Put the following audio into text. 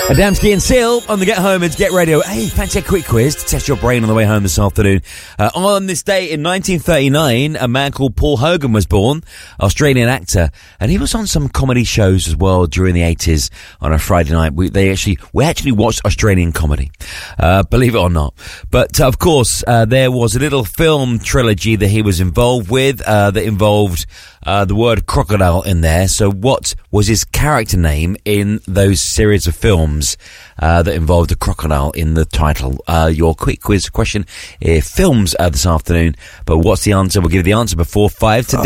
Adamski and Seal on the Get Home and Get Radio. Hey, fancy a quick quiz to test your brain on the way home this afternoon. On this day in 1939, a man called Paul Hogan was born, Australian actor, and he was on some comedy shows as well during the 80s on a Friday night. We actually watched Australian comedy, believe it or not. But of course, there was a little film trilogy that he was involved with that involved the word crocodile in there. So what was his character name in those series of films that involved a crocodile in the title? Your quick quiz question, films this afternoon. But what's the answer? We'll give you the answer before 5 today.